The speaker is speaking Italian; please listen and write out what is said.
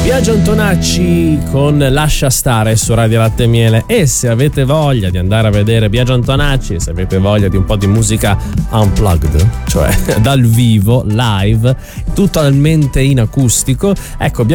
Biagio Antonacci con Lascia stare su Radio Latte e Miele. E se avete voglia di andare a vedere Biagio Antonacci, se avete voglia di un po' di musica unplugged, cioè dal vivo, live, totalmente in acustico, ecco,